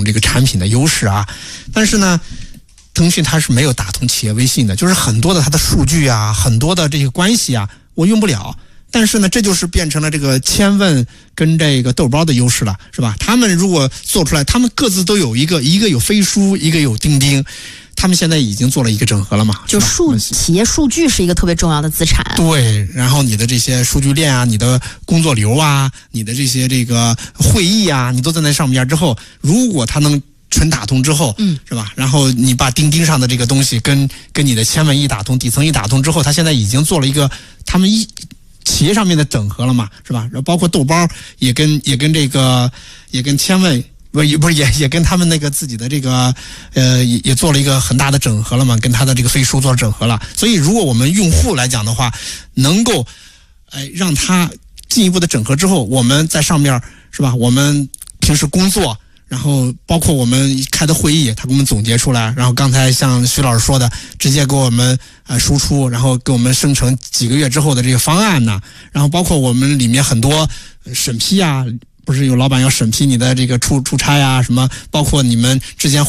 这个产品的优势啊。但是呢，腾讯它是没有打通企业微信的，就是很多的它的数据啊，很多的这个关系啊，我用不了。但是呢，这就是变成了这个千问跟这个豆包的优势了，是吧？他们如果做出来，他们各自都有一个有飞书，一个有钉钉，他们现在已经做了一个整合了嘛？ 就企业数据是一个特别重要的资产。 对，然后你的这些数据链啊，你的工作流啊，你的这些这个会议啊，你都在那上面之后，如果它能纯打通之后，是吧？然后你把钉钉上的这个东西跟你的千问一打通，底层一打通之后，它现在已经做了一个他们企业上面的整合了嘛，是吧？然后包括豆包也跟千问不是也跟他们那个自己的这个也做了一个很大的整合了嘛，跟他的这个飞书做了整合了。所以如果我们用户来讲的话，能够让他进一步的整合之后，我们在上面是吧？我们平时工作，然后包括我们开的会议，他给我们总结出来，然后刚才像徐老师说的，直接给我们输出，然后给我们生成几个月之后的这个方案呢，然后包括我们里面很多审批啊，不是有老板要审批你的这个出差啊什么，包括你们之前